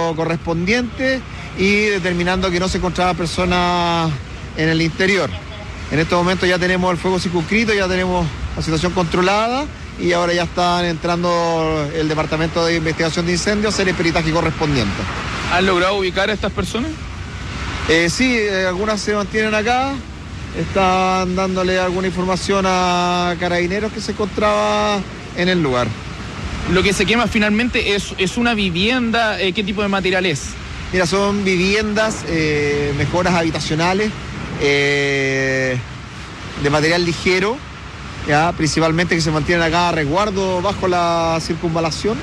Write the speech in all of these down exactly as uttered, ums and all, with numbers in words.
peritaje correspondiente y determinando que no se encontraba personas en el interior. En este momento ya tenemos el fuego circunscrito, ya tenemos la situación controlada y ahora ya están entrando el Departamento de Investigación de Incendios a hacer el peritaje correspondiente. ¿Han logrado ubicar a estas personas? Eh, sí, eh, algunas se mantienen acá, están dándole alguna información a carabineros que se encontraba en el lugar. Lo que se quema finalmente es, es una vivienda, eh, ¿qué tipo de material es? Mira, son viviendas, eh, mejoras habitacionales, eh, de material ligero, ya, principalmente que se mantienen acá a resguardo bajo la circunvalación,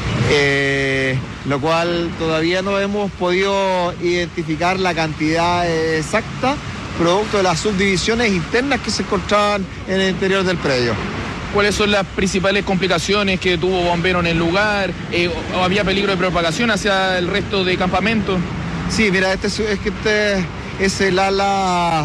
eh, lo cual todavía no hemos podido identificar la cantidad exacta, producto de las subdivisiones internas que se encontraban en el interior del predio. ¿Cuáles son las principales complicaciones que tuvo bombero en el lugar? Eh, ¿O había peligro de propagación hacia el resto de campamento? Sí, mira, este es, es que este es el ala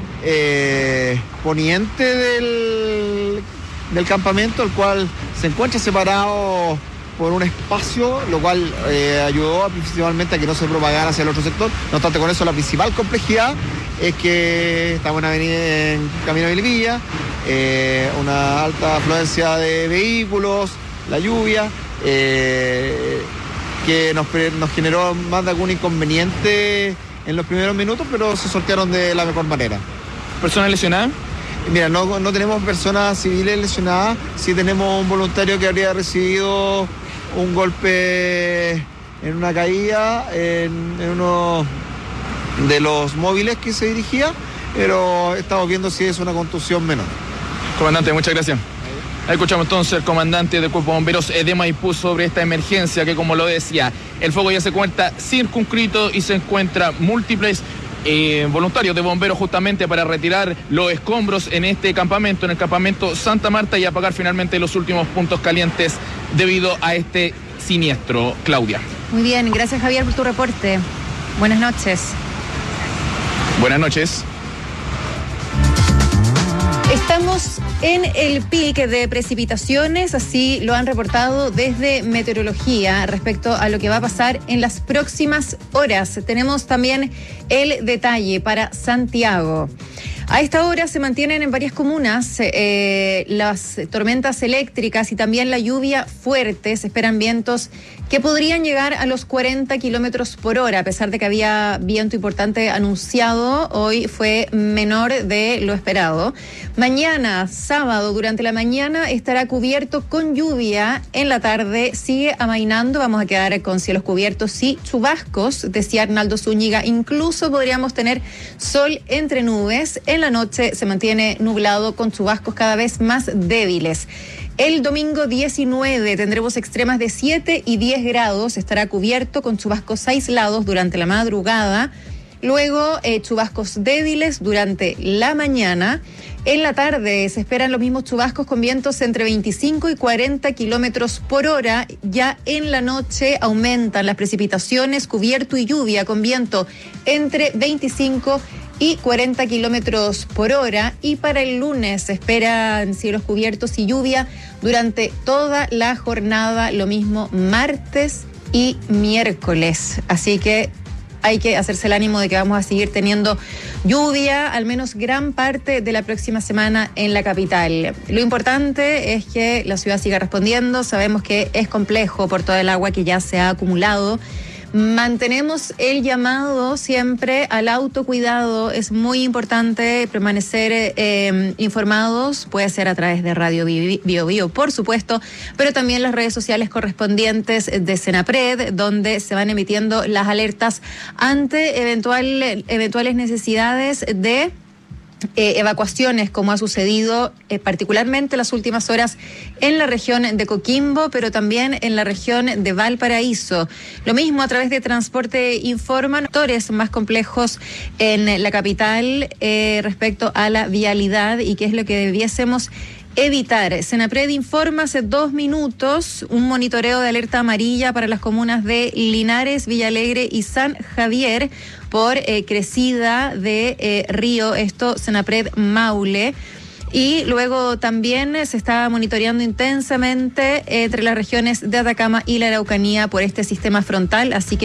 eh, poniente del, del campamento, el cual se encuentra separado por un espacio, lo cual eh, ayudó principalmente a que no se propagara hacia el otro sector. No obstante, con eso la principal complejidad es que estamos en avenida en Camino a Vilivilla, eh, una alta afluencia de vehículos, la lluvia, eh, que nos, nos generó más de algún inconveniente en los primeros minutos, pero se sortearon de la mejor manera. ¿Personas lesionadas? Mira, no, no tenemos personas civiles lesionadas, sí tenemos un voluntario que habría recibido un golpe en una caída en, en uno de los móviles que se dirigía, pero estamos viendo si es una contusión menor. Comandante, muchas gracias. Ahí escuchamos entonces al comandante del Cuerpo de Bomberos de Maipú sobre esta emergencia que, como lo decía, el fuego ya se encuentra circunscrito y se encuentran múltiples eh, voluntarios de bomberos justamente para retirar los escombros en este campamento, en el campamento Santa Marta, y apagar finalmente los últimos puntos calientes debido a este siniestro. Claudia. Muy bien, gracias Javier por tu reporte. Buenas noches. Buenas noches. Estamos en el pic de precipitaciones, así lo han reportado desde Meteorología respecto a lo que va a pasar en las próximas horas. Tenemos también el detalle para Santiago. A esta hora se mantienen en varias comunas eh, las tormentas eléctricas y también la lluvia fuerte. Se esperan vientos que podrían llegar a los cuarenta kilómetros por hora, a pesar de que había viento importante anunciado. Hoy fue menor de lo esperado. Mañana, sábado, durante la mañana estará cubierto con lluvia. En la tarde sigue amainando. Vamos a quedar con cielos cubiertos y chubascos, decía Arnaldo Zúñiga. Incluso podríamos tener sol entre nubes. En la noche se mantiene nublado con chubascos cada vez más débiles. El domingo diecinueve tendremos extremas de siete y diez grados. Estará cubierto con chubascos aislados durante la madrugada. Luego eh, chubascos débiles durante la mañana. En la tarde se esperan los mismos chubascos con vientos entre veinticinco y cuarenta kilómetros por hora. Ya en la noche aumentan las precipitaciones, cubierto y lluvia con viento entre veinticinco y cuarenta kilómetros por hora. Y para el lunes se esperan cielos cubiertos y lluvia durante toda la jornada, lo mismo martes y miércoles. Así que hay que hacerse el ánimo de que vamos a seguir teniendo lluvia, al menos gran parte de la próxima semana en la capital. Lo importante es que la ciudad siga respondiendo. Sabemos que es complejo por todo el agua que ya se ha acumulado. Mantenemos el llamado siempre al autocuidado. Es muy importante permanecer eh, informados. Puede ser a través de Radio Bio Bio, por supuesto, pero también las redes sociales correspondientes de Senapred, donde se van emitiendo las alertas ante eventual, eventuales necesidades de Eh, evacuaciones, como ha sucedido eh, particularmente en las últimas horas en la región de Coquimbo, pero también en la región de Valparaíso. Lo mismo a través de Transporte Informa, actores más complejos en la capital eh, respecto a la vialidad y qué es lo que debiésemos evitar. Senapred informa hace dos minutos un monitoreo de alerta amarilla para las comunas de Linares, Villalegre y San Javier por eh, crecida de eh, río, esto Senapred Maule. Y luego también se está monitoreando intensamente entre las regiones de Atacama y la Araucanía por este sistema frontal, así que